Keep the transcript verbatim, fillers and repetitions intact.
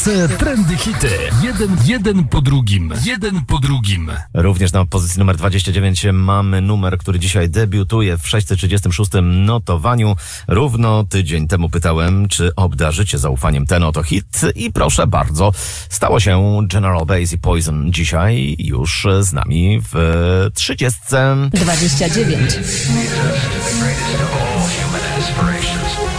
Najnowsze trendy hity. Jeden, jeden po drugim. Jeden po drugim. Również na pozycji numer dwadzieścia dziewięć mamy numer, który dzisiaj debiutuje w sześćset trzydziestym szóstym notowaniu. Równo tydzień temu pytałem, czy obdarzycie zaufaniem ten oto hit i proszę bardzo, stało się. General Bass i Poison dzisiaj już z nami w trzydziestce dwadzieścia dziewięć.